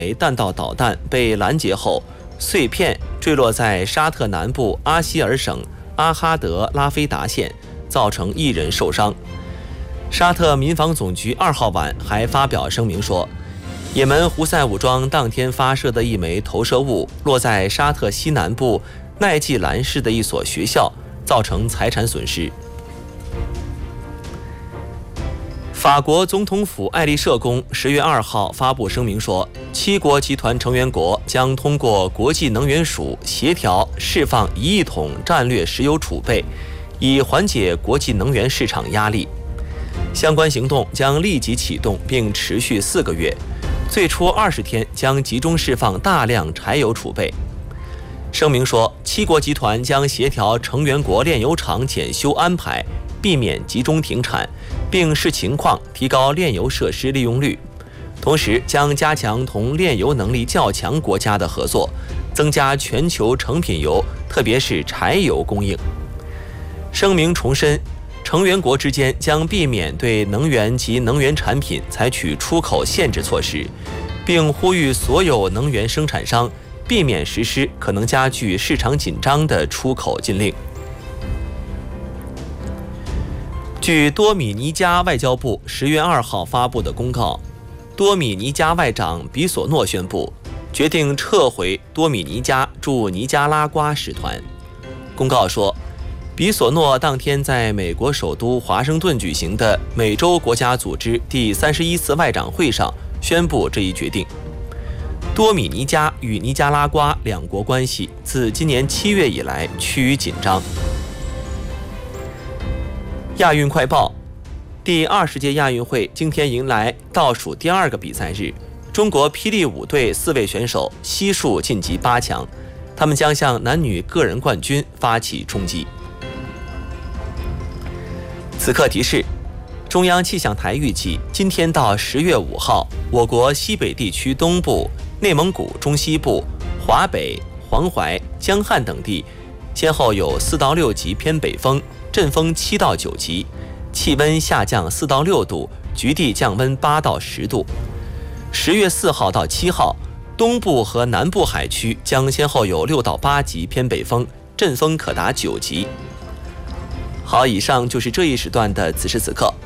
弹道导弹被拦截后，碎片坠落在沙特南部阿希尔省阿哈德拉菲达县，造成1人受伤。沙特民防总局2号晚还发表声明说，也门胡塞武装当天发射的一枚投射物落在沙特西南部奈季兰市的一所学校，造成财产损失。法国总统府爱丽舍宫10月2号发布声明说，7国集团成员国将通过国际能源署协调释放1亿桶战略石油储备，以缓解国际能源市场压力。相关行动将立即启动，并持续4个月，最初20天将集中释放大量柴油储备。声明说，7国集团将协调成员国炼油厂检修安排，避免集中停产，并视情况提高炼油设施利用率，同时将加强同炼油能力较强国家的合作，增加全球成品油，特别是柴油供应。声明重申，成员国之间将避免对能源及能源产品采取出口限制措施，并呼吁所有能源生产商避免实施可能加剧市场紧张的出口禁令。据多米尼加外交部10月2号发布的公告，多米尼加外长比索诺宣布，决定撤回多米尼加驻尼加拉瓜使团。公告说，比索诺当天在美国首都华盛顿举行的美洲国家组织第31次外长会上宣布这一决定。多米尼加与尼加拉瓜两国关系自今年7月以来趋于紧张。亚运快报，第20届亚运会今天迎来倒数第2个比赛日，中国霹雳舞队4位选手悉数晋级8强，他们将向男女个人冠军发起冲击。此刻提示，中央气象台预计今天到10月5号，我国西北地区东部、内蒙古中西部、华北、黄淮、江汉等地先后有4到6级偏北风，阵风7到9级，气温下降4到6度，局地降温8到10度。10月4号到7号，东部和南部海区将先后有6到8级偏北风，阵风可达9级。好，以上就是这一时段的此时此刻。